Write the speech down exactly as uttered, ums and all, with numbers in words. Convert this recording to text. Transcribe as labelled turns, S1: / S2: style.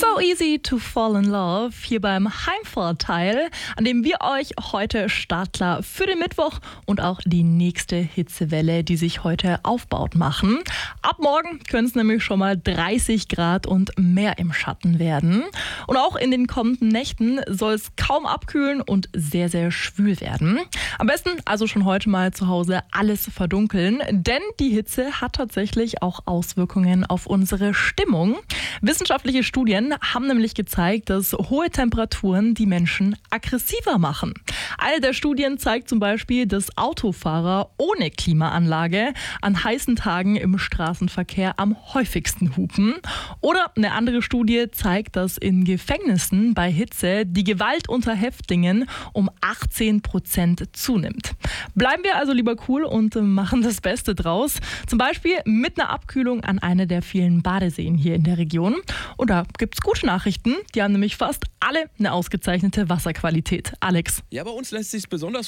S1: So easy to fall in love hier beim Heimvorteil, an dem wir euch heute Startklar für den Mittwoch und auch die nächste Hitzewelle, die sich heute aufbaut, machen. Ab morgen können es nämlich schon mal dreißig Grad und mehr im Schatten werden. Und auch in den kommenden Nächten soll es kaum abkühlen und sehr, sehr schwül werden. Am besten also schon heute mal zu Hause alles verdunkeln, denn die Hitze hat tatsächlich auch Auswirkungen auf unsere Stimmung. Wissenschaftliche Studien haben nämlich gezeigt, dass hohe Temperaturen die Menschen aggressiver machen. Eine der Studien zeigt zum Beispiel, dass Autofahrer ohne Klimaanlage an heißen Tagen im Straßenverkehr am häufigsten hupen. Oder eine andere Studie zeigt, dass in Gefängnissen bei Hitze die Gewalt unter Häftlingen um achtzehn Prozent zunimmt. Bleiben wir also lieber cool und machen das Beste draus. Zum Beispiel mit einer Abkühlung an einer der vielen Badeseen hier in der Region. Und da gibt's gute Nachrichten. Die haben nämlich fast alle eine ausgezeichnete Wasserqualität. Alex.
S2: Ja, bei uns lässt sich besonders